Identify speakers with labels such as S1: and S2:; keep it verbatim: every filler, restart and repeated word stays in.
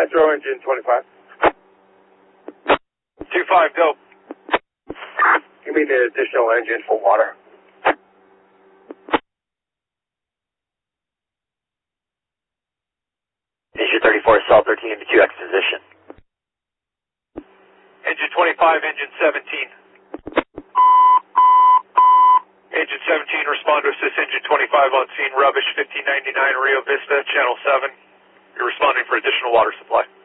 S1: Metro engine twenty-five.
S2: two five, go.
S1: Give me the additional engine for water.
S3: Issue thirty-four, Cell thirteen into Q X position.
S2: Engine twenty-five, engine seventeen. Engine seventeen, respond to assist engine twenty-five on scene, rubbish fifteen ninety-nine Rio Vista, channel seven. You're responding for additional water supply.